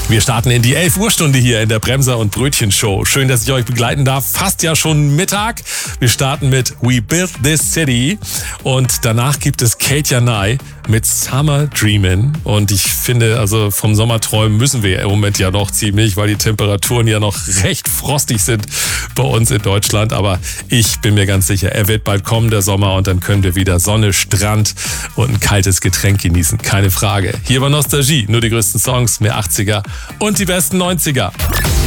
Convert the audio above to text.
Wir starten in die 11 Uhr Stunde hier in der Bremser und Brötchen Show. Schön, dass ich euch begleiten darf. Fast ja schon Mittag. Wir starten mit We Built This City und danach gibt es Kate Janai mit Summer Dreamin'. Und ich finde, also vom Sommerträumen müssen wir im Moment ja noch ziemlich, weil die Temperaturen ja noch recht frostig sind bei uns in Deutschland. Aber ich bin mir ganz sicher, er wird bald kommen, der Sommer, und dann können wir wieder Sonne, Strand und ein kaltes Getränk genießen. Keine Frage. Hier war Nostalgie, nur die größten Songs, mehr 80er und die besten 90er.